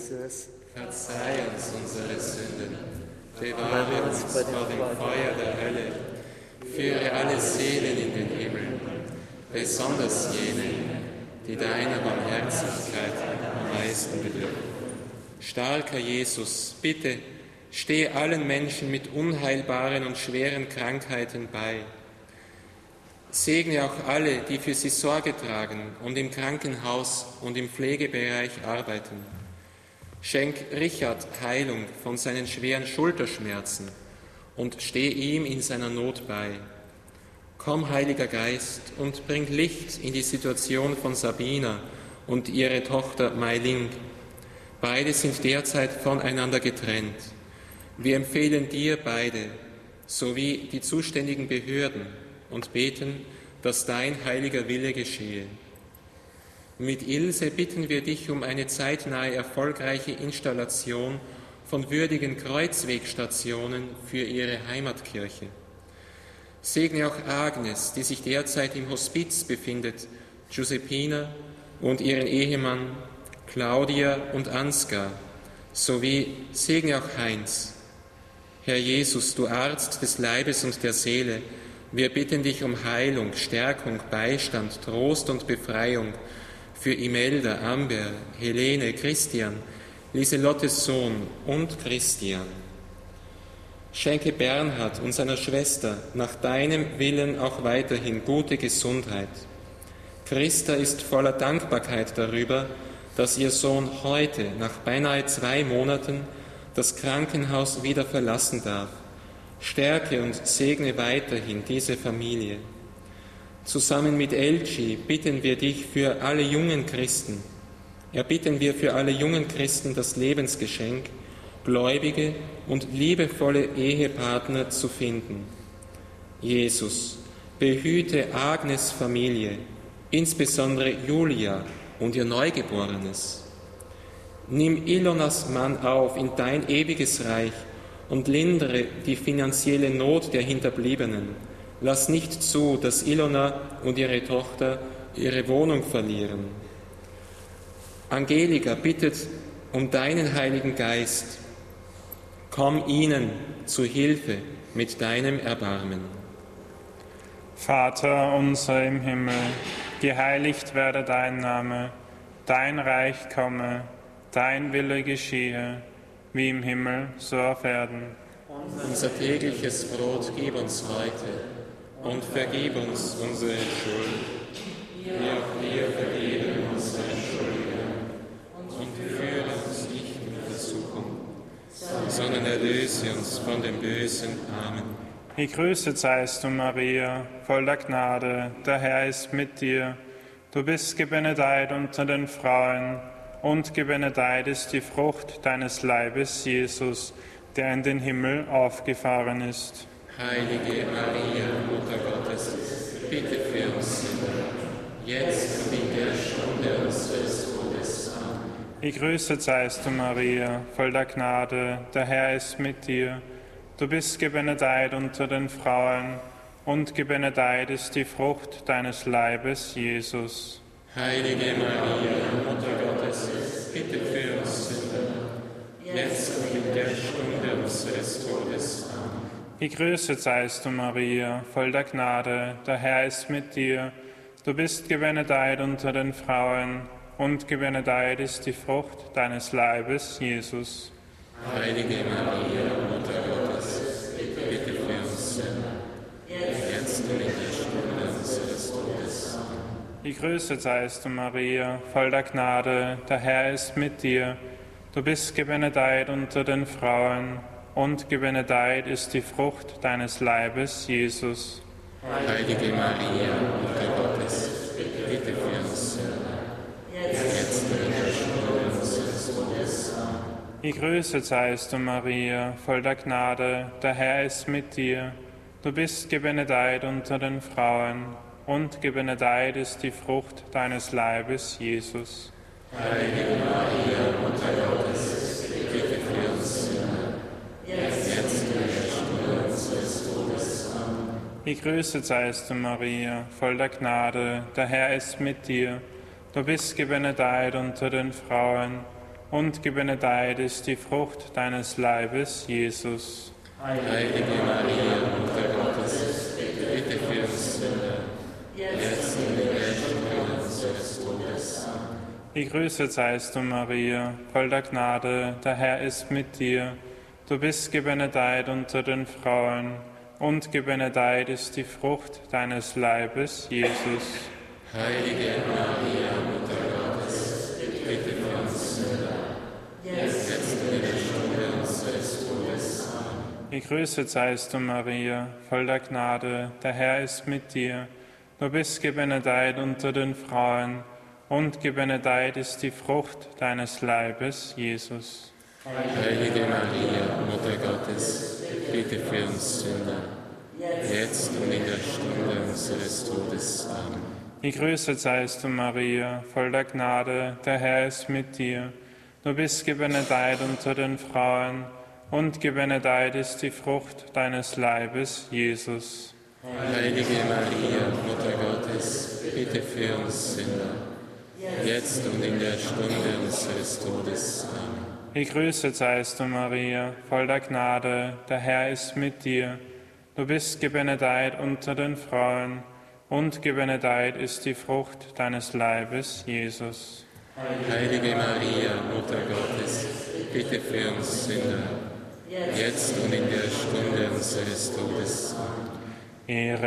Jesus, verzeih uns unsere Sünden, bewahre uns vor dem Feuer der Hölle, führe alle Seelen in den Himmel, besonders jene, die deiner Barmherzigkeit am meisten bedürfen. Starker Jesus, bitte, steh allen Menschen mit unheilbaren und schweren Krankheiten bei. Segne auch alle, die für sie Sorge tragen und im Krankenhaus und im Pflegebereich arbeiten. Schenk Richard Heilung von seinen schweren Schulterschmerzen und steh ihm in seiner Not bei. Komm, Heiliger Geist, und bring Licht in die Situation von Sabina und ihre Tochter Meiling. Beide sind derzeit voneinander getrennt. Wir empfehlen dir beide sowie die zuständigen Behörden und beten, dass dein heiliger Wille geschehe. Mit Ilse bitten wir dich um eine zeitnahe erfolgreiche Installation von würdigen Kreuzwegstationen für ihre Heimatkirche. Segne auch Agnes, die sich derzeit im Hospiz befindet, Giuseppina und ihren Ehemann, Claudia und Ansgar, sowie segne auch Heinz. Herr Jesus, du Arzt des Leibes und der Seele, wir bitten dich um Heilung, Stärkung, Beistand, Trost und Befreiung für Imelda, Amber, Helene, Christian, Lieselottes Sohn und Christian. Schenke Bernhard und seiner Schwester nach deinem Willen auch weiterhin gute Gesundheit. Christa ist voller Dankbarkeit darüber, dass ihr Sohn heute, nach beinahe 2 Monaten, das Krankenhaus wieder verlassen darf. Stärke und segne weiterhin diese Familie. Zusammen mit Elchi bitten wir dich für alle jungen Christen. Erbitten wir für alle jungen Christen das Lebensgeschenk, gläubige und liebevolle Ehepartner zu finden. Jesus, behüte Agnes' Familie, insbesondere Julia und ihr Neugeborenes. Nimm Ilonas Mann auf in dein ewiges Reich und lindere die finanzielle Not der Hinterbliebenen. Lass nicht zu, dass Ilona und ihre Tochter ihre Wohnung verlieren. Angelika bittet um deinen Heiligen Geist. Komm ihnen zu Hilfe mit deinem Erbarmen. Vater unser im Himmel, geheiligt werde dein Name, dein Reich komme, dein Wille geschehe, wie im Himmel, so auf Erden. Unser tägliches Brot gib uns heute und vergib uns unsere Schuld, wie auch wir vergeben unseren Schuldigern. Und führe uns nicht in Versuchung, sondern erlöse uns von dem Bösen. Amen. Gegrüßet seist du, Maria, voll der Gnade, der Herr ist mit dir. Du bist gebenedeit unter den Frauen, und gebenedeit ist die Frucht deines Leibes, Jesus, der in den Himmel aufgefahren ist. Heilige Maria, Mutter Gottes, bitte für uns Sünder, jetzt und in der Stunde unseres Todes. Amen. Gegrüßet seist du, Maria, voll der Gnade, der Herr ist mit dir. Du bist gebenedeit unter den Frauen, und gebenedeit ist die Frucht deines Leibes, Jesus. Heilige Maria, Mutter Gottes, bitte für uns Sünder, jetzt und in der Stunde unseres Todes. Amen. Gegrüßet seist du, Maria, voll der Gnade, der Herr ist mit dir. Du bist gebenedeit unter den Frauen, und gebenedeit ist die Frucht deines Leibes, Jesus. Heilige Maria, Mutter Gottes, bitte für uns Sünder, jetzt und in der Stunde unseres Todes. Amen. Gegrüßet seist du, Maria, voll der Gnade, der Herr ist mit dir. Du bist gebenedeit unter den Frauen, und gebenedeit ist die Frucht deines Leibes, Jesus. Heilige Maria, Mutter Gottes, bitte für uns Sünder, jetzt und in der Stunde unseres Todes. Amen. Gegrüßet seist du, Maria, voll der Gnade, der Herr ist mit dir. Du bist gebenedeit unter den Frauen, und gebenedeit ist die Frucht deines Leibes, Jesus. Heilige Maria, Mutter Gottes, bitte für uns Sünder, jetzt und in der Stunde unseres Todes. Amen. Gegrüßet seist du, Maria, voll der Gnade, der Herr ist mit dir. Du bist gebenedeit unter den Frauen, und gebenedeit ist die Frucht deines Leibes, Jesus. Heilige Maria, Mutter Gottes, bitte für uns Sünder, jetzt und in der Stunde unseres Todes. Amen. Gegrüßet seist du, Maria, voll der Gnade, der Herr ist mit dir. Du bist gebenedeit unter den Frauen, und gebenedeit ist die Frucht deines Leibes, Jesus. Heilige Maria, Mutter Gottes, bitte für uns Sünder, jetzt und in der Stunde unseres Todes. Amen. Gegrüßet seist du, Maria, voll der Gnade, der Herr ist mit dir. Du bist gebenedeit unter den Frauen, und gebenedeit ist die Frucht deines Leibes, Jesus. Heilige Maria, Mutter Gottes, bitte für uns Sünder, jetzt und in der Stunde unseres Todes. Amen. Gegrüßet seist du, Maria, voll der Gnade, der Herr ist mit dir. Du bist gebenedeit unter den Frauen, und gebenedeit ist die Frucht deines Leibes, Jesus. Heilige Maria, Mutter Gottes, bitte für uns Sünder, jetzt und in der Stunde unseres Todes. Amen. Gegrüßet seist du, Maria, voll der Gnade, der Herr ist mit dir. Du bist gebenedeit unter den Frauen, und gebenedeit ist die Frucht deines Leibes, Jesus. Heilige Maria, Mutter Gottes, bitte für uns Sünder, jetzt und in der Stunde unseres Todes. Amen. Ehre